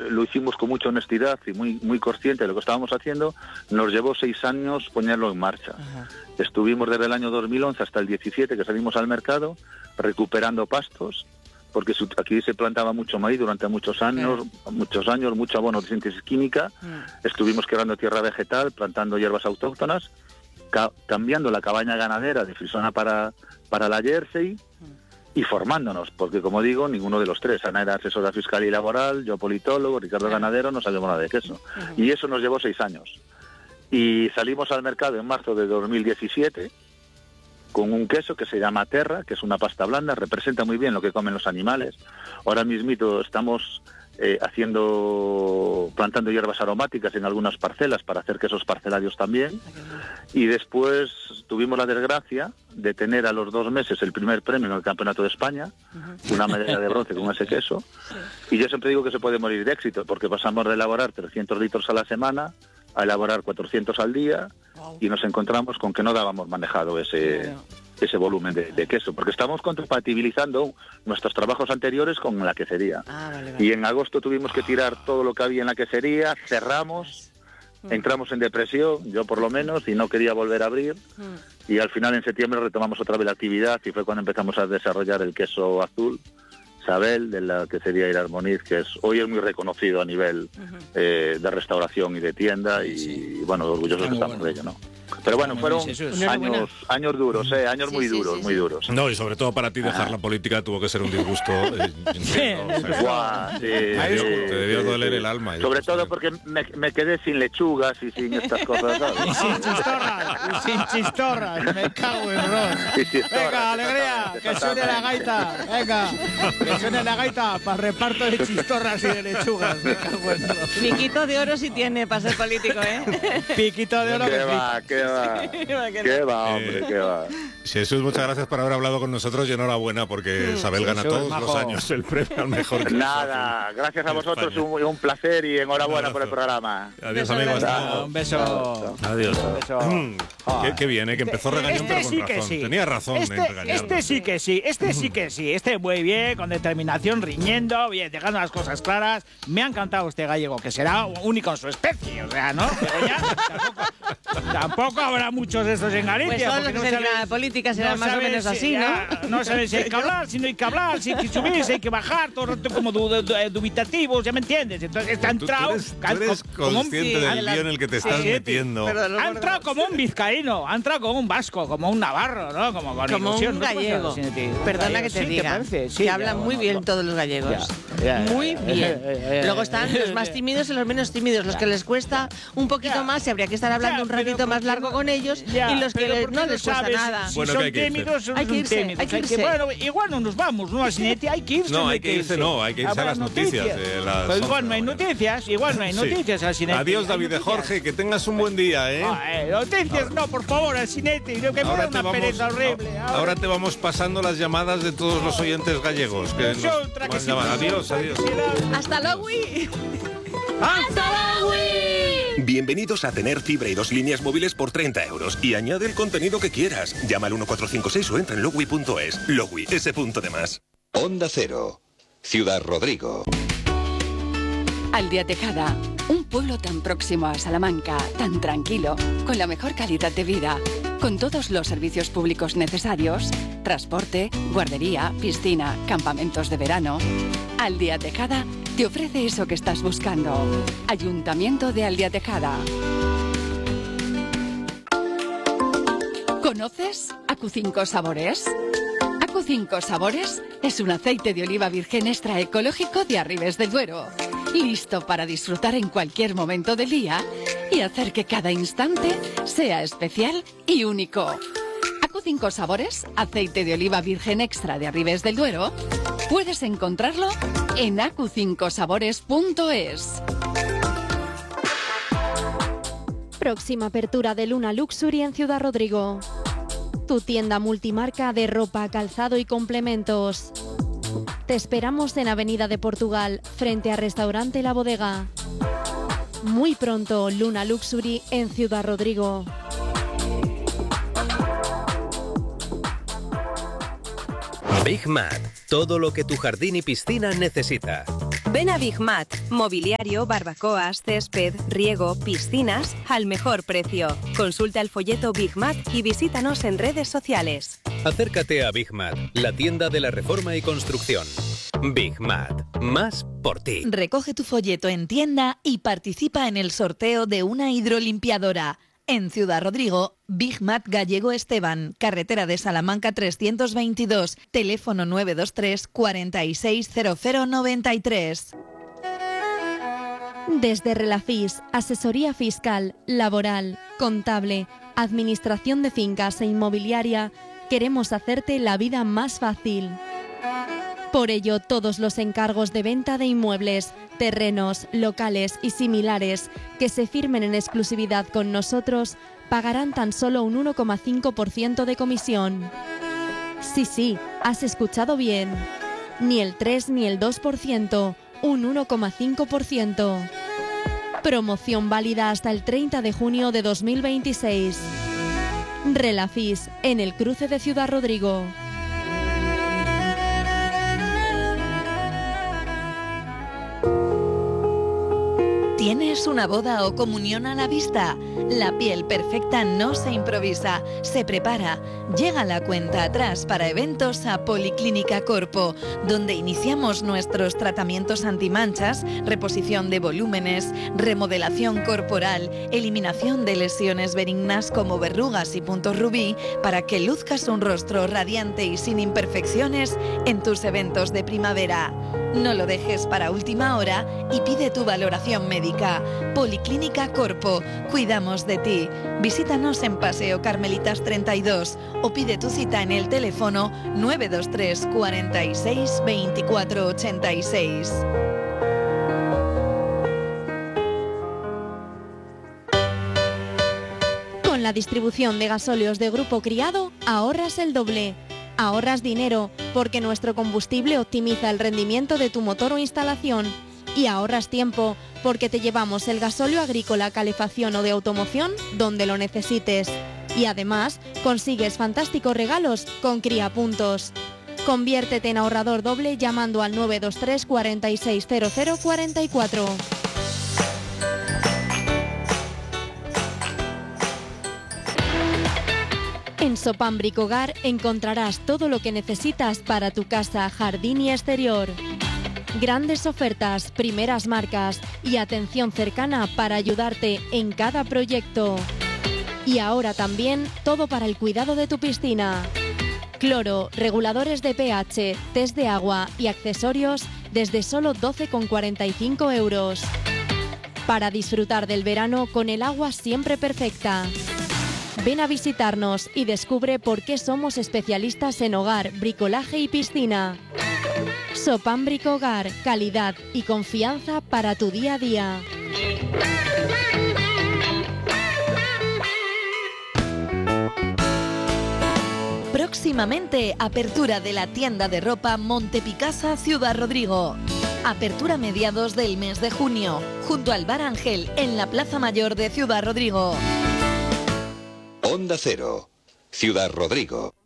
lo hicimos con mucha honestidad y muy consciente de lo que estábamos haciendo. Nos llevó 6 años ponerlo en marcha. Ajá. Estuvimos desde el año 2011 hasta el 17 que salimos al mercado recuperando pastos, porque aquí se plantaba mucho maíz durante muchos años, mucho abono de síntesis química. Estuvimos quebrando tierra vegetal, plantando hierbas autóctonas, cambiando la cabaña ganadera de Frisona para la Jersey y formándonos, porque como digo, ninguno de los tres, Ana era asesora fiscal y laboral, yo politólogo, Ricardo ganadero, no sabíamos nada de queso. Y eso nos llevó 6 años. Y salimos al mercado en marzo de 2017 con un queso que se llama Terra, que es una pasta blanda, representa muy bien lo que comen los animales. Ahora mismito estamos plantando hierbas aromáticas en algunas parcelas para hacer quesos parcelarios también. Y después tuvimos la desgracia de tener a los 2 meses el primer premio en el Campeonato de España, una medalla de bronce con ese queso. Y yo siempre digo que se puede morir de éxito, porque pasamos de elaborar 300 litros a la semana a elaborar 400 al día, y nos encontramos con que no dábamos manejado ese volumen de queso, porque estamos compatibilizando nuestros trabajos anteriores con la quesería. Vale. Y en agosto tuvimos que tirar todo lo que había en la quesería, cerramos, entramos en depresión, yo por lo menos, y no quería volver a abrir, y al final en septiembre retomamos otra vez la actividad, y fue cuando empezamos a desarrollar el queso azul, Sabel, de la quesería Irarmoniz, que hoy es muy reconocido a nivel de restauración y de tienda, y bueno, orgullosos estamos de ello, ¿no? Pero bueno, fueron años duros, años muy duros. No, y sobre todo para ti dejar la política tuvo que ser un disgusto. Te debió doler el alma. Sobre todo porque me quedé sin lechugas y sin estas cosas, ¿sabes? Y sin chistorras, me cago en Ron. Venga, alegría, que suene la gaita, venga, que suene la gaita para reparto de chistorras y de lechugas, me cago en Ron. Piquito de oro sí tiene para ser político, Piquito de oro. ¿Qué va, hombre, qué va. Jesús, muchas gracias por haber hablado con nosotros y enhorabuena porque Isabel gana todos los años el premio al mejor queso. Nada, gracias a vosotros, un placer y enhorabuena por el programa. Adiós, amigos. Un beso. Adiós. Un beso. Qué bien, que empezó regañón, pero con razón. Tenía razón en regañarnos. Este sí que sí. Este muy bien, con determinación, riñendo, bien, dejando las cosas claras. Me ha encantado este gallego, que será único en su especie, o sea, ¿no? Pero ya tampoco habrá muchos de estos en Galicia. Pues todos los que se dedican a la política serán más o menos así, ¿no? No saben si hay que hablar, si no hay que hablar, si hay que subir, si hay que bajar, todo el rato como dubitativos, ¿ya me entiendes? Entonces está entrado... Tú eres consciente del lío en el que te estás metiendo. Ha entrado como un vizcaíno, ha entrado como un vasco, como un navarro, ¿no? Como un gallego. Perdona que te diga, que hablan muy bien todos los gallegos. Muy bien. Luego están los más tímidos y los menos tímidos, los que les cuesta un poquito más y habría que estar hablando un ratito más largo con ellos, y los que no les cuesta nada. Si son tímidos, hay que irse. Bueno, igual no nos vamos, ¿no? Así hay que irse. No, hay que irse a las noticias. Pues igual no hay noticias, al Sinete. Adiós, David de Jorge, que tengas un buen día, noticias no, por favor, al Sinete, que me da una pereza horrible. Ahora te vamos pasando las llamadas de todos los oyentes gallegos. Adiós. Hasta luego. ¡Hasta luego! Bienvenidos a tener fibra y 2 líneas móviles por 30 euros. Y añade el contenido que quieras. Llama al 1456 o entra en logui.es. Logui, ese punto de más. Onda Cero, Ciudad Rodrigo. Aldea Tejada, un pueblo tan próximo a Salamanca, tan tranquilo, con la mejor calidad de vida, con todos los servicios públicos necesarios, transporte, guardería, piscina, campamentos de verano. Aldea Tejada te ofrece eso que estás buscando. Ayuntamiento de Aldea Tejada. ¿Conoces Acu5 Sabores? Acu5 Sabores es un aceite de oliva virgen extra ecológico de Arribes del Duero. Listo para disfrutar en cualquier momento del día y hacer que cada instante sea especial y único. Acu5 Sabores, aceite de oliva virgen extra de Arribes del Duero, puedes encontrarlo en acu5sabores.es. Próxima apertura de Luna Luxury en Ciudad Rodrigo. Tu tienda multimarca de ropa, calzado y complementos. Te esperamos en Avenida de Portugal, frente a Restaurante La Bodega. Muy pronto, Luna Luxury en Ciudad Rodrigo. Big Mat, todo lo que tu jardín y piscina necesita. Ven a Big Mat, mobiliario, barbacoas, césped, riego, piscinas, al mejor precio. Consulta el folleto Big Mat y visítanos en redes sociales. Acércate a Big Mat, la tienda de la reforma y construcción. Big Mat, más por ti. Recoge tu folleto en tienda y participa en el sorteo de una hidrolimpiadora. En Ciudad Rodrigo, Big Mat Gallego Esteban, carretera de Salamanca 322, teléfono 923 460093. Desde Relafis, asesoría fiscal, laboral, contable, administración de fincas e inmobiliaria, queremos hacerte la vida más fácil. Por ello, todos los encargos de venta de inmuebles, terrenos, locales y similares que se firmen en exclusividad con nosotros pagarán tan solo un 1,5% de comisión. Sí, has escuchado bien. Ni el 3 ni el 2%, un 1,5%. Promoción válida hasta el 30 de junio de 2026. Relafis, en el cruce de Ciudad Rodrigo. ¿Tienes una boda o comunión a la vista? La piel perfecta no se improvisa, se prepara. Llega la cuenta atrás para eventos a Policlínica Corpo, donde iniciamos nuestros tratamientos antimanchas, reposición de volúmenes, remodelación corporal, eliminación de lesiones benignas como verrugas y puntos rubí, para que luzcas un rostro radiante y sin imperfecciones en tus eventos de primavera. No lo dejes para última hora y pide tu valoración médica. Policlínica Corpo, cuidamos de ti. Visítanos en Paseo Carmelitas 32 o pide tu cita en el teléfono 923 46 24 86. Con la distribución de gasóleos de Grupo Criado, ahorras el doble. Ahorras dinero porque nuestro combustible optimiza el rendimiento de tu motor o instalación. Y ahorras tiempo porque te llevamos el gasóleo agrícola, calefacción o de automoción donde lo necesites. Y además consigues fantásticos regalos con Criapuntos. Conviértete en ahorrador doble llamando al 923 460044. En Sopam Bricogar encontrarás todo lo que necesitas para tu casa, jardín y exterior. Grandes ofertas, primeras marcas y atención cercana para ayudarte en cada proyecto. Y ahora también todo para el cuidado de tu piscina. Cloro, reguladores de pH, test de agua y accesorios desde solo 12,45 €. Para disfrutar del verano con el agua siempre perfecta. Ven a visitarnos y descubre por qué somos especialistas en hogar, bricolaje y piscina. Sopam Bricogar, calidad y confianza para tu día a día. Próximamente, apertura de la tienda de ropa Montepicasa Ciudad Rodrigo. Apertura mediados del mes de junio, junto al Bar Ángel, en la Plaza Mayor de Ciudad Rodrigo. Onda Cero, Ciudad Rodrigo.